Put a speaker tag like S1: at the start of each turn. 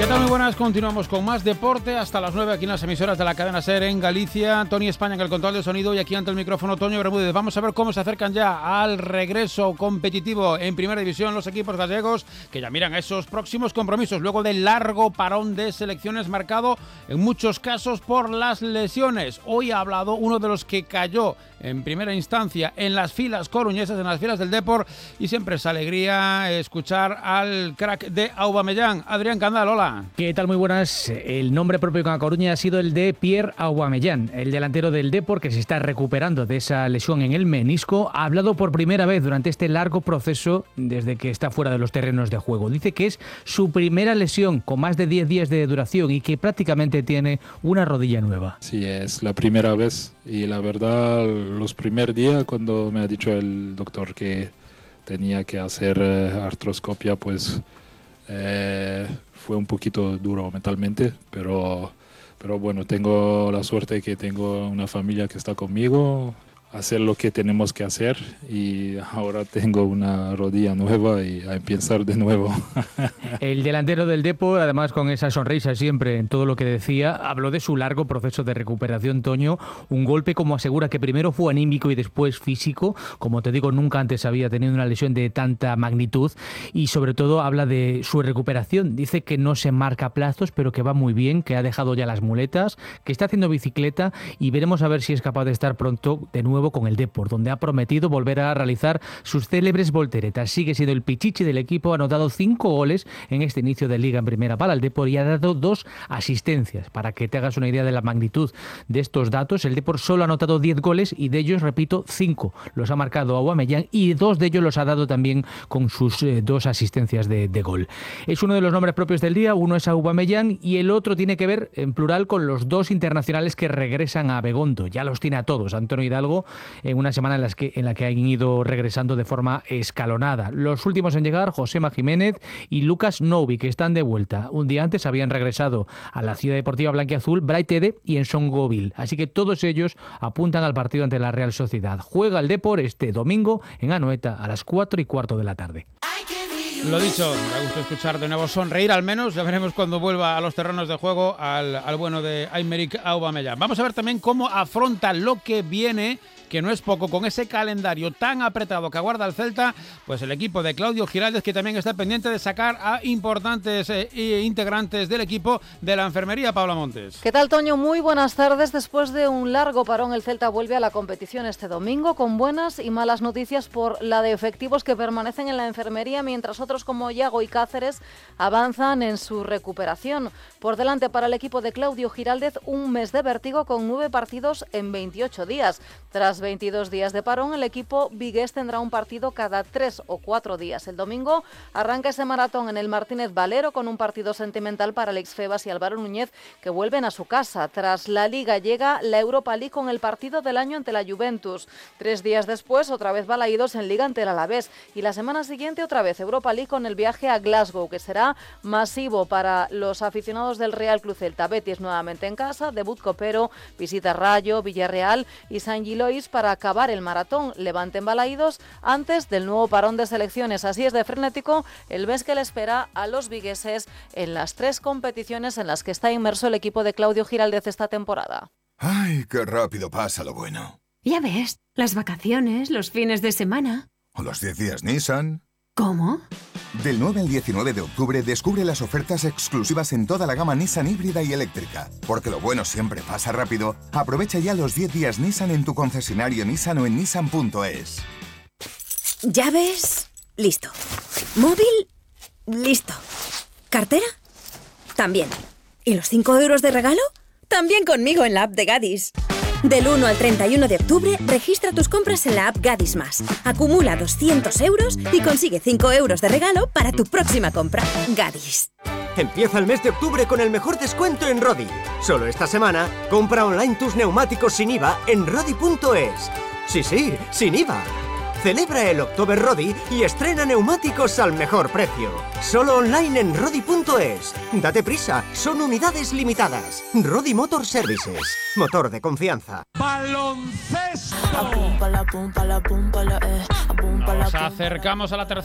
S1: ¿Qué tal? Muy buenas, continuamos con más deporte hasta las 9 aquí en las emisoras de la cadena SER en Galicia. Tony España en el control de sonido y aquí ante el micrófono Toño Bermúdez. Vamos a ver cómo se acercan ya al regreso competitivo en Primera División los equipos gallegos, que ya miran a esos próximos compromisos luego del largo parón de selecciones marcado en muchos casos por las lesiones. Hoy ha hablado uno de los que cayó en primera instancia en las filas coruñesas, en las filas del Depor, y siempre es alegría escuchar al crack de Aubameyang. Adrián Candal, hola.
S2: ¿Qué tal? Muy buenas. El nombre propio con la Coruña ha sido el de Pierre Aubameyang, el delantero del Depor que se está recuperando de esa lesión en el menisco. Ha hablado por primera vez durante este largo proceso desde que está fuera de los terrenos de juego. Dice que es su primera lesión con más de 10 días de duración y que prácticamente tiene una rodilla nueva.
S3: Sí, es la primera vez y la verdad los primeros días cuando me ha dicho el doctor que tenía que hacer artroscopia, pues fue un poquito duro mentalmente, pero bueno, tengo la suerte que tengo una familia que está conmigo, hacer lo que tenemos que hacer y ahora tengo una rodilla nueva y a empezar de nuevo.
S2: El delantero del Depor, además con esa sonrisa siempre en todo lo que decía, habló de su largo proceso de recuperación, Toño, un golpe como asegura que primero fue anímico y después físico, como te digo, nunca antes había tenido una lesión de tanta magnitud y sobre todo habla de su recuperación, dice que no se marca plazos pero que va muy bien, que ha dejado ya las muletas, que está haciendo bicicleta y veremos a ver si es capaz de estar pronto de nuevo con el Depor, donde ha prometido volver a realizar sus célebres volteretas. Sigue siendo el pichichi del equipo, ha anotado 5 goles en este inicio de liga en primera para el Depor y ha dado 2 asistencias. Para que te hagas una idea de la magnitud de estos datos, el Depor solo ha anotado 10 goles y de ellos, repito, 5 los ha marcado Aubameyang y 2 de ellos los ha dado también con sus 2 asistencias de gol. Es uno de los nombres propios del día, uno es Aubameyang y el otro tiene que ver en plural con los 2 internacionales que regresan a Abegondo. Ya los tiene a todos, Antonio Hidalgo, en una semana en la que han ido regresando de forma escalonada. Los últimos en llegar, Josema Jiménez y Lucas Novi, que están de vuelta. Un día antes habían regresado a la Ciudad Deportiva Blanquiazul Braitede y Ensongovil. Así que todos ellos apuntan al partido ante la Real Sociedad. Juega el Depor este domingo en Anoeta a las 4:15 de la tarde.
S1: Lo dicho, me gusta escuchar de nuevo sonreír al menos, ya veremos cuando vuelva a los terrenos de juego al bueno de Aymeric Aubameyang. Vamos a ver también cómo afronta lo que viene, que no es poco, con ese calendario tan apretado que aguarda el Celta, pues el equipo de Claudio Giraldez, que también está pendiente de sacar a importantes integrantes del equipo de la enfermería. Paula Montes.
S4: ¿Qué tal, Toño? Muy buenas tardes. Después de un largo parón, el Celta vuelve a la competición este domingo con buenas y malas noticias por la de efectivos que permanecen en la enfermería, mientras otros como Yago y Cáceres avanzan en su recuperación. Por delante para el equipo de Claudio Giraldez un mes de vértigo con 9 partidos en 28 días. Tras 22 días de parón, el equipo vigués tendrá un partido cada 3 o 4 días. El domingo arranca ese maratón en el Martínez Valero con un partido sentimental para Alex Febas y Álvaro Núñez, que vuelven a su casa. Tras la Liga llega la Europa League con el partido del año ante la Juventus. 3 días después, otra vez Balaídos en Liga ante el Alavés. Y la semana siguiente, otra vez Europa League con el viaje a Glasgow, que será masivo para los aficionados del Real Club Celta. Betis nuevamente en casa, debut copero, visita Rayo, Villarreal y San Gilois para acabar el maratón. Levante en Balaídos antes del nuevo parón de selecciones. Así es de frenético el mes que le espera a los vigueses en las 3 competiciones en las que está inmerso el equipo de Claudio Giraldez esta temporada.
S5: ¡Ay, qué rápido pasa lo bueno!
S6: Ya ves, las vacaciones, los fines de semana.
S5: O los 10 días Nissan.
S6: ¿Cómo?
S5: Del 9 al 19 de octubre descubre las ofertas exclusivas en toda la gama Nissan híbrida y eléctrica. Porque lo bueno siempre pasa rápido, aprovecha ya los 10 días Nissan en tu concesionario Nissan o en nissan.es.
S6: ¿Llaves? Listo. ¿Móvil? Listo. ¿Cartera? También. ¿Y los 5 euros de regalo? También conmigo en la app de Gadis. Del 1 al 31 de octubre, registra tus compras en la app Gadis Más. Acumula 200 euros y consigue 5 euros de regalo para tu próxima compra. Gadis.
S7: Empieza el mes de octubre con el mejor descuento en Rodi. Solo esta semana, compra online tus neumáticos sin IVA en rodi.es. Sí, sin IVA. Celebra el October Rodi y estrena neumáticos al mejor precio. Solo online en rodi.es. Date prisa, son unidades limitadas. Rodi Motor Services. Motor de confianza.
S1: ¡Baloncesto! Nos acercamos a la tercera